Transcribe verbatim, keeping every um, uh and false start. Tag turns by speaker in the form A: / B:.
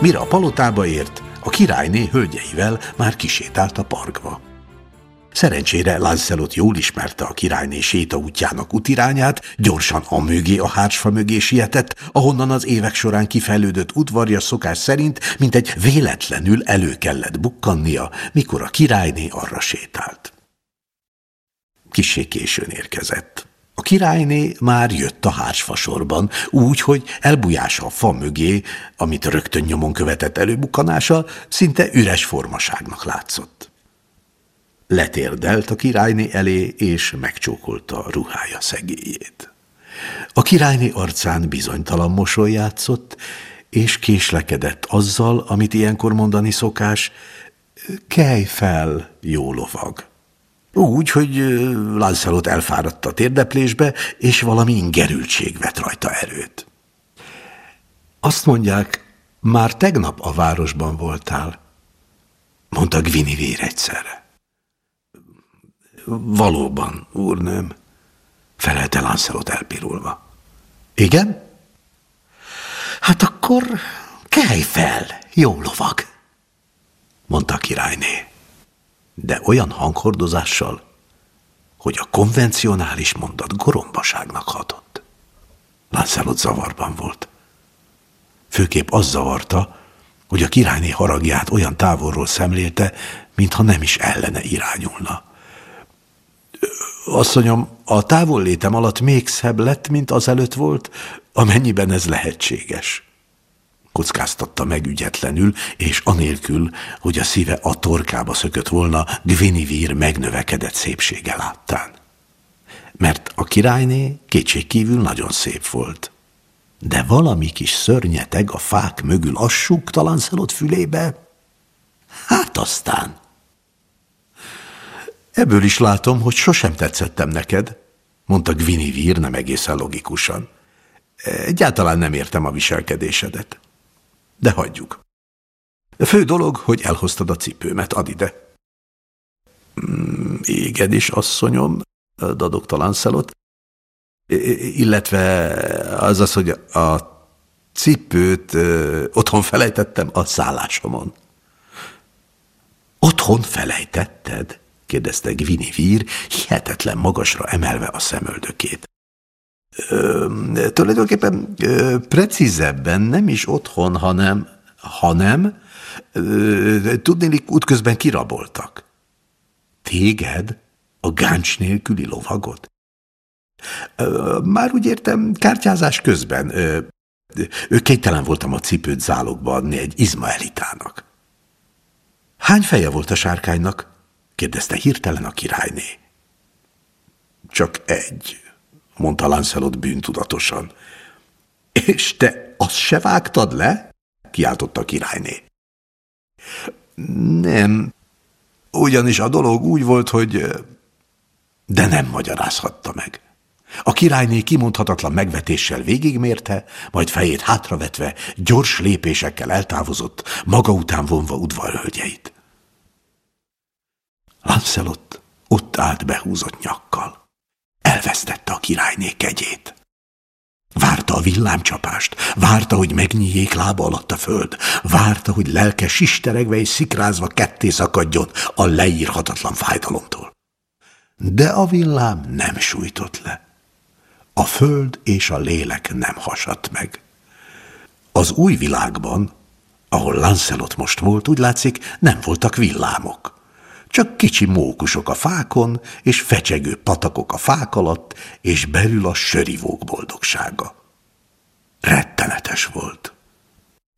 A: Mire a palotába ért, a királyné hölgyeivel már kisétált a parkba. Szerencsére Lancelot jól ismerte a királyné sétaútjának útirányát, gyorsan amögé a hársfa mögé sietett, ahonnan az évek során kifejlődött udvarjas szokás szerint mintegy véletlenül elő kellett bukkannia, mikor a királyné arra sétált. Kissé későn érkezett. A királyné már jött a hársfasorban, úgy, hogy elbújása a fa mögé, amit rögtön nyomon követett előbukkanása, szinte üres formaságnak látszott. Letérdelt a királyné elé, és megcsókolta a ruhája szegélyét. A királyné arcán bizonytalan mosoly játszott, és késlekedett azzal, amit ilyenkor mondani szokás: kelj fel, jó lovag! Úgy, hogy Lancelot elfáradt a térdeplésbe, és valami ingerültség vett rajta erőt. Azt mondják, már tegnap a városban voltál, mondta Guinevere egyszerre. Valóban, úrnőm, felelte Lancelot elpirulva. Igen? Hát akkor kelj fel, jó lovag, mondta a királyné, de olyan hanghordozással, hogy a konvencionális mondat gorombaságnak hatott. Lancelot zavarban volt. Főképp az zavarta, hogy a királyné haragját olyan távolról szemlélte, mintha nem is ellene irányulna. Asszonyom, a távollétem alatt még szebb lett, mint azelőtt volt, amennyiben ez lehetséges. Kockáztatta meg ügyetlenül, és anélkül, hogy a szíve a torkába szökött volna Guinevere megnövekedett szépsége láttán. Mert a királyné kétségkívül nagyon szép volt. De valami kis szörnyeteg a fák mögül azt súgta Lancelot fülébe. Hát aztán... Ebből is látom, hogy sosem tetszettem neked, mondta Guinevere nem egészen logikusan. Egyáltalán nem értem a viselkedésedet. De hagyjuk. Fő dolog, hogy elhoztad a cipőmet, add ide. Igen is, asszonyom, dadogta Lancelot, illetve az az, hogy a cipőt otthon felejtettem a szállásomon. Otthon felejtetted? kérdezte Guinevere, hihetetlen magasra emelve a szemöldökét. Ö, tulajdonképpen ö, precízebben nem is otthon, hanem, hanem ö, tudnélik, útközben kiraboltak. Téged? A gáncs nélküli lovagot? Ö, már úgy értem, kártyázás közben. Ö, ö, kénytelen voltam a cipőt zálogba adni egy izmaelitának. Hány feje volt a sárkánynak? kérdezte hirtelen a királyné. Csak egy, mondta Lancelot bűntudatosan. És te azt se vágtad le? kiáltotta a királyné. Nem, ugyanis a dolog úgy volt, hogy... De nem magyarázhatta meg. A királyné kimondhatatlan megvetéssel végigmérte, majd fejét hátravetve gyors lépésekkel eltávozott, maga után vonva udvarhölgyeit. Lancelot ott állt behúzott nyakkal. Elvesztette a királyné kegyét. Várta a villámcsapást, várta, hogy megnyíljék lába alatt a föld, várta, hogy lelke sisteregve és szikrázva ketté szakadjon a leírhatatlan fájdalomtól. De a villám nem sújtott le. A föld és a lélek nem hasadt meg. Az új világban, ahol Lancelot most volt, úgy látszik, nem voltak villámok. Csak kicsi mókusok a fákon, és fecsegő patakok a fák alatt, és belül a sörivók boldogsága. Rettenetes volt.